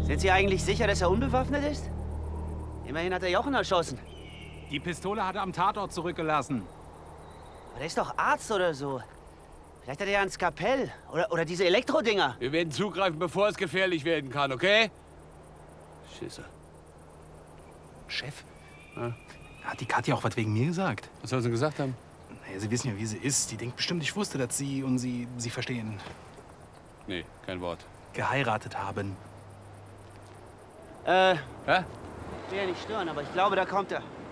Sind Sie eigentlich sicher, dass er unbewaffnet ist? Immerhin hat er Jochen erschossen. Die Pistole hat er am Tatort zurückgelassen. Aber der ist doch Arzt oder so. Vielleicht hat er ja ein Skalpell. Oder diese Elektrodinger. Wir werden zugreifen, bevor es gefährlich werden kann, okay? Schisse. Chef? Ja? Hat die Katja auch was wegen mir gesagt? Was soll sie gesagt haben? Naja, Sie wissen ja, wie sie ist. Die denkt bestimmt, ich wusste, dass Sie und sie verstehen. Nee, kein Wort. Geheiratet haben. Hä? Hä? Ich will ja nicht stören, aber ich glaube, da kommt er.